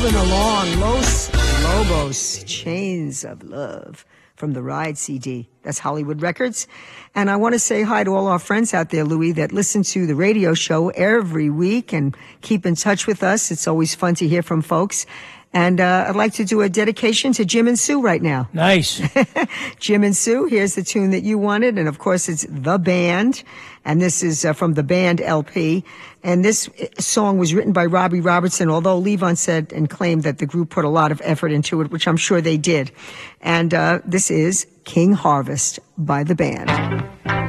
Moving along, Los Lobos, Chains of Love from the Ride CD. That's Hollywood Records. And I want to say hi to all our friends out there, Louis, that listen to the radio show every week and keep in touch with us. It's always fun to hear from folks. And I'd like to do a dedication to Jim and Sue right now. Nice. Jim and Sue, here's the tune that you wanted. And, of course, it's The Band. And this is from the Band LP. And this song was written by Robbie Robertson, although Levon said and claimed that the group put a lot of effort into it, which I'm sure they did. And this is King Harvest by The Band.